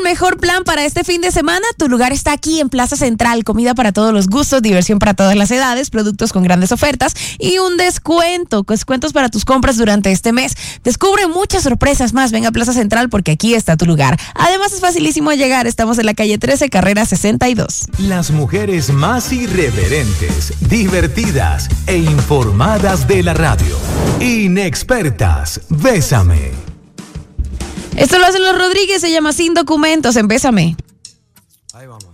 mejor plan para este fin de semana? Tu lugar está aquí en Plaza Central. Comida para todos los gustos, diversión para todas las edades, productos con grandes ofertas y un descuentos para tus compras durante este mes. Descubre muchas sorpresas más. Ven a Plaza Central porque aquí está tu lugar. Además es facilísimo llegar. Estamos en la calle 13, carrera 62. Las mujeres más irreverentes, divertidas e informadas de la radio. Inexpertas, Bésame. Esto lo hacen los Rodríguez, se llama Sin Documentos en Bésame. Ahí vamos.